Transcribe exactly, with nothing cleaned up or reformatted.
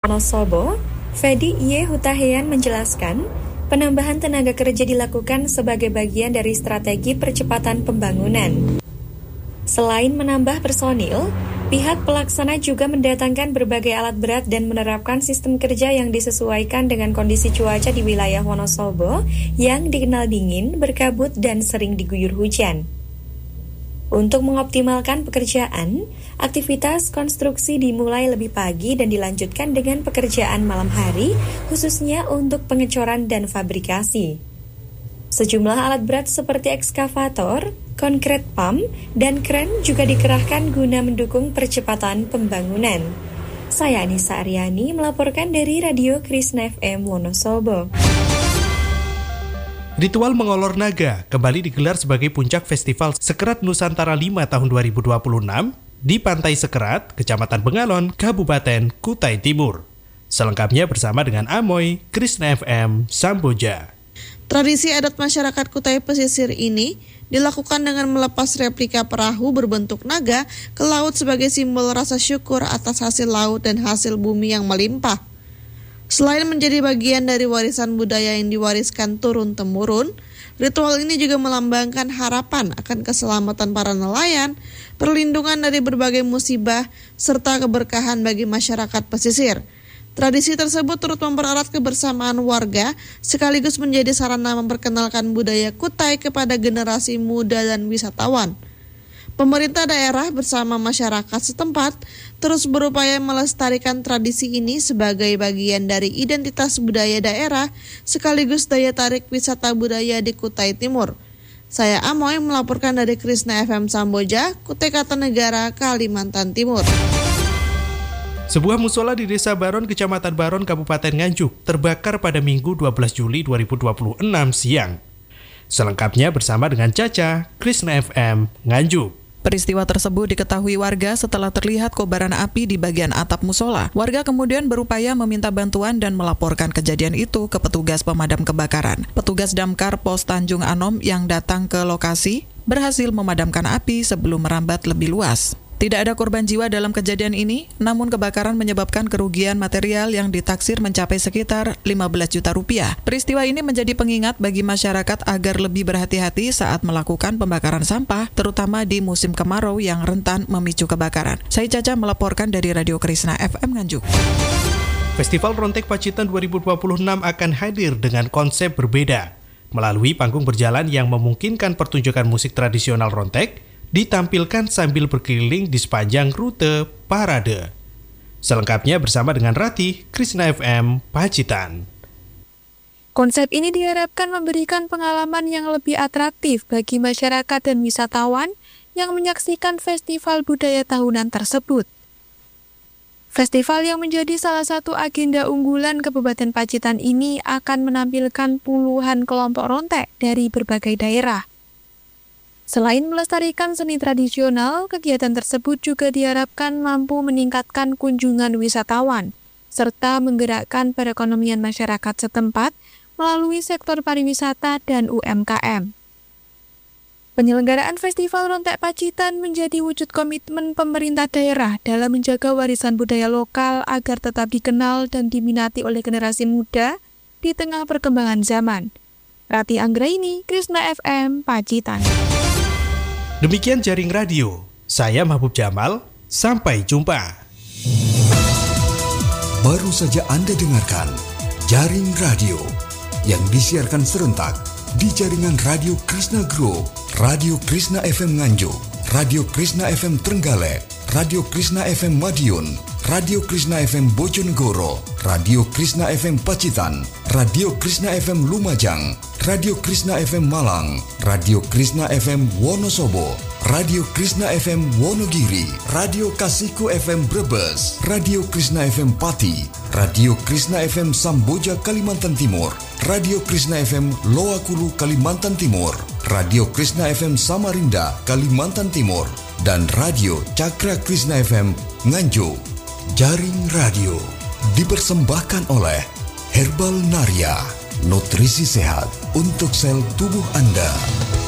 Wonosobo, Fedi Y. Hutahean menjelaskan, penambahan tenaga kerja dilakukan sebagai bagian dari strategi percepatan pembangunan. Selain menambah personil, pihak pelaksana juga mendatangkan berbagai alat berat dan menerapkan sistem kerja yang disesuaikan dengan kondisi cuaca di wilayah Wonosobo yang dikenal dingin, berkabut, dan sering diguyur hujan. Untuk mengoptimalkan pekerjaan, aktivitas konstruksi dimulai lebih pagi dan dilanjutkan dengan pekerjaan malam hari, khususnya untuk pengecoran dan fabrikasi. Sejumlah alat berat seperti ekskavator, konkret pump, dan kren juga dikerahkan guna mendukung percepatan pembangunan. Saya Anissa Aryani melaporkan dari Radio Krishna F M Wonosobo. Ritual Mengolor Naga kembali digelar sebagai puncak Festival Sekerat Nusantara lima tahun dua ribu dua puluh enam di Pantai Sekerat, Kecamatan Bengalon, Kabupaten Kutai Timur. Selengkapnya bersama dengan Amoy, Krishna F M, Samboja. Tradisi adat masyarakat Kutai Pesisir ini dilakukan dengan melepas replika perahu berbentuk naga ke laut sebagai simbol rasa syukur atas hasil laut dan hasil bumi yang melimpah. Selain menjadi bagian dari warisan budaya yang diwariskan turun-temurun, ritual ini juga melambangkan harapan akan keselamatan para nelayan, perlindungan dari berbagai musibah, serta keberkahan bagi masyarakat pesisir. Tradisi tersebut turut mempererat kebersamaan warga, sekaligus menjadi sarana memperkenalkan budaya Kutai kepada generasi muda dan wisatawan. Pemerintah daerah bersama masyarakat setempat terus berupaya melestarikan tradisi ini sebagai bagian dari identitas budaya daerah, sekaligus daya tarik wisata budaya di Kutai Timur. Saya Amoy melaporkan dari Krishna F M Samboja, Kutai Kartanegara, Kalimantan Timur. Sebuah musola di Desa Baron, Kecamatan Baron, Kabupaten Nganjuk, terbakar pada Minggu dua belas Juli dua ribu dua puluh enam siang. Selengkapnya bersama dengan Caca, Krishna F M, Nganjuk. Peristiwa tersebut diketahui warga setelah terlihat kobaran api di bagian atap musola. Warga kemudian berupaya meminta bantuan dan melaporkan kejadian itu ke petugas pemadam kebakaran. Petugas Damkar Pos Tanjung Anom yang datang ke lokasi berhasil memadamkan api sebelum merambat lebih luas. Tidak ada korban jiwa dalam kejadian ini, namun kebakaran menyebabkan kerugian material yang ditaksir mencapai sekitar lima belas juta rupiah. Peristiwa ini menjadi pengingat bagi masyarakat agar lebih berhati-hati saat melakukan pembakaran sampah, terutama di musim kemarau yang rentan memicu kebakaran. Saya Caca melaporkan dari Radio Krishna F M Nganjuk. Festival Rontek Pacitan dua ribu dua puluh enam akan hadir dengan konsep berbeda, melalui panggung berjalan yang memungkinkan pertunjukan musik tradisional Rontek ditampilkan sambil berkeliling di sepanjang rute parade. Selengkapnya bersama dengan Rati, Krishna F M, Pacitan. Konsep ini diharapkan memberikan pengalaman yang lebih atraktif bagi masyarakat dan wisatawan yang menyaksikan festival budaya tahunan tersebut. Festival yang menjadi salah satu agenda unggulan Kabupaten Pacitan ini akan menampilkan puluhan kelompok rontek dari berbagai daerah. Selain melestarikan seni tradisional, kegiatan tersebut juga diharapkan mampu meningkatkan kunjungan wisatawan, serta menggerakkan perekonomian masyarakat setempat melalui sektor pariwisata dan U M K M. Penyelenggaraan Festival Rontek Pacitan menjadi wujud komitmen pemerintah daerah dalam menjaga warisan budaya lokal agar tetap dikenal dan diminati oleh generasi muda di tengah perkembangan zaman. Rati Anggraini, Krishna F M, Pacitan. Demikian Jaring Radio, saya Mahbub Jamal, sampai jumpa. Baru saja Anda dengarkan Jaring Radio yang disiarkan serentak di jaringan Radio Krishna Group, Radio Krishna F M Nganjuk, Radio Krishna F M Trenggalek, Radio Krishna F M Madiun, Radio Krishna F M Bojonegoro, Radio Krishna F M Pacitan, Radio Krishna F M Lumajang, Radio Krishna F M Malang, Radio Krishna F M Wonosobo, Radio Krishna F M Wonogiri, Radio Kasihku F M Brebes, Radio Krishna F M Pati, Radio Krishna F M Samboja Kalimantan Timur, Radio Krishna F M Loakulu Kalimantan Timur, Radio Krishna F M Samarinda Kalimantan Timur, dan Radio Cakra Krishna F M Nganjuk. Jaring Radio dipersembahkan oleh Herbal Naria, nutrisi sehat untuk sel tubuh Anda.